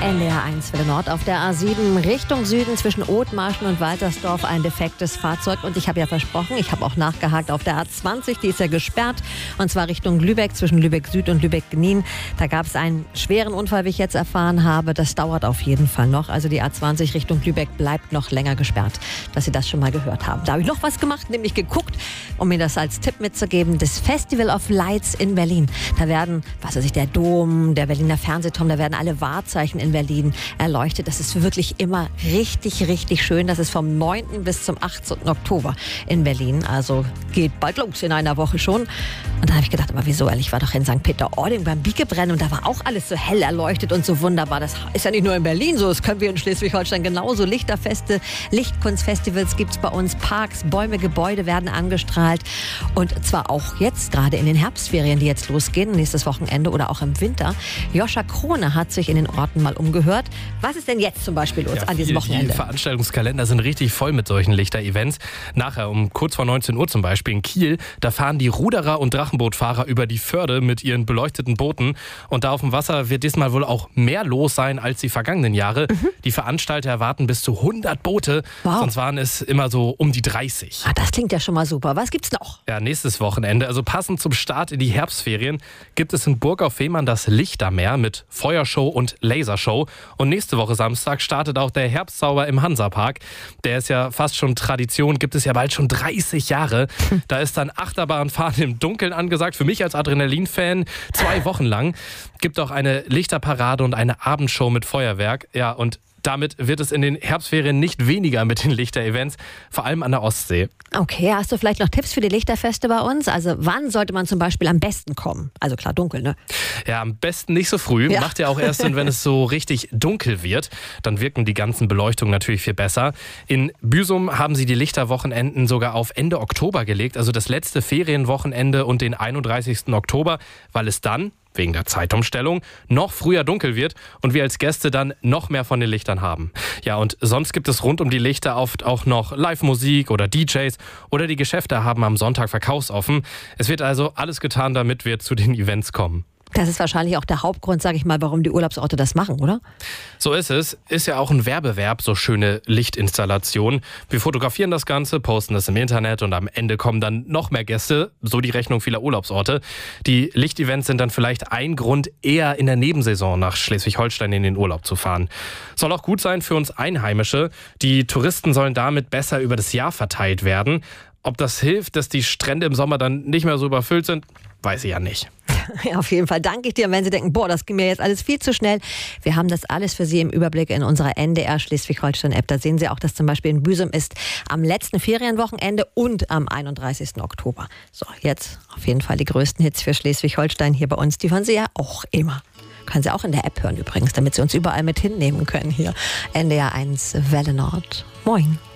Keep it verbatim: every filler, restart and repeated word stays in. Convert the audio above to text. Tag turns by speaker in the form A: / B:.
A: N D R eins Welle Nord auf der A sieben Richtung Süden zwischen Othmarschen und Waltersdorf ein defektes Fahrzeug. Und ich habe ja versprochen, ich habe auch nachgehakt auf der A zwanzig, die ist ja gesperrt. Und zwar Richtung Lübeck, zwischen Lübeck Süd und Lübeck Gnien. Da gab es einen schweren Unfall, wie ich jetzt erfahren habe. Das dauert auf jeden Fall noch. Also die A zwanzig Richtung Lübeck bleibt noch länger gesperrt, dass Sie das schon mal gehört haben. Da habe ich noch was gemacht, nämlich geguckt, um mir das als Tipp mitzugeben. Das Festival of Lights in Berlin. Da werden, was weiß ich, der Dom, der Berliner Fernsehturm, da werden alle Wahrzeichen in Berlin erleuchtet. Das ist wirklich immer richtig, richtig schön. Das ist vom neunten bis zum achtzehnten Oktober in Berlin. Also geht bald los in einer Woche schon. Und da habe ich gedacht, aber wieso? Ich war doch in Sankt Peter-Ording beim Biegebrennen und da war auch alles so hell erleuchtet und so wunderbar. Das ist ja nicht nur in Berlin so, das können wir in Schleswig-Holstein genauso. Lichterfeste, Lichtkunstfestivals gibt es bei uns. Parks, Bäume, Gebäude werden angestrahlt. Und zwar auch jetzt, gerade in den Herbstferien, die jetzt losgehen, nächstes Wochenende oder auch im Winter. Joscha Krone hat sich in den Orten mal umgehört. Was ist denn jetzt zum Beispiel los
B: ja,
A: an diesem Wochenende?
B: Die Veranstaltungskalender sind richtig voll mit solchen Lichter-Events. Nachher um kurz vor neunzehn Uhr zum Beispiel in Kiel, da fahren die Ruderer und Drachenbootfahrer über die Förde mit ihren beleuchteten Booten. Und da auf dem Wasser wird diesmal wohl auch mehr los sein als die vergangenen Jahre. Mhm. Die Veranstalter erwarten bis zu hundert Boote. Wow. Sonst waren es immer so um die dreißig.
A: Ah, das klingt ja schon mal super. Was gibt's noch?
B: Ja, nächstes Wochenende, also passend zum Start in die Herbstferien, gibt es in Burg auf Fehmarn das Lichtermeer mit Feuershow und Lasershow. Und nächste Woche Samstag startet auch der Herbstzauber im Hansapark. Der ist ja fast schon Tradition, gibt es ja bald schon dreißig Jahre. Da ist dann Achterbahnfahren im Dunkeln angesagt. Für mich als Adrenalin-Fan zwei Wochen lang. Gibt auch eine Lichterparade und eine Abendshow mit Feuerwerk. Ja, und damit wird es in den Herbstferien nicht weniger mit den Lichter-Events, vor allem an der Ostsee.
A: Okay, hast du vielleicht noch Tipps für die Lichterfeste bei uns? Also wann sollte man zum Beispiel am besten kommen? Also klar, dunkel, ne?
B: Ja, am besten nicht so früh. Ja. Macht ja auch erst Sinn, wenn es so richtig dunkel wird. Dann wirken die ganzen Beleuchtungen natürlich viel besser. In Büsum haben sie die Lichterwochenenden sogar auf Ende Oktober gelegt, also das letzte Ferienwochenende und den einunddreißigsten Oktober, weil es dann wegen der Zeitumstellung noch früher dunkel wird und wir als Gäste dann noch mehr von den Lichtern haben. Ja, und sonst gibt es rund um die Lichter oft auch noch Live-Musik oder D Js oder die Geschäfte haben am Sonntag verkaufsoffen. Es wird also alles getan, damit wir zu den Events kommen.
A: Das ist wahrscheinlich auch der Hauptgrund, sage ich mal, warum die Urlaubsorte das machen, oder?
B: So ist es. Ist ja auch ein Werbeverb, so schöne Lichtinstallationen. Wir fotografieren das Ganze, posten das im Internet und am Ende kommen dann noch mehr Gäste. So die Rechnung vieler Urlaubsorte. Die Lichtevents sind dann vielleicht ein Grund, eher in der Nebensaison nach Schleswig-Holstein in den Urlaub zu fahren. Soll auch gut sein für uns Einheimische. Die Touristen sollen damit besser über das Jahr verteilt werden. Ob das hilft, dass die Strände im Sommer dann nicht mehr so überfüllt sind, weiß ich ja nicht.
A: Ja, auf jeden Fall danke ich dir. Und wenn Sie denken, boah, das ging mir jetzt alles viel zu schnell. Wir haben das alles für Sie im Überblick in unserer N D R Schleswig-Holstein-App. Da sehen Sie auch, dass zum Beispiel in Büsum ist am letzten Ferienwochenende und am einunddreißigsten Oktober. So, jetzt auf jeden Fall die größten Hits für Schleswig-Holstein hier bei uns. Die hören Sie ja auch immer. Können Sie auch in der App hören übrigens, damit Sie uns überall mit hinnehmen können hier. N D R eins Welle Nord. Moin.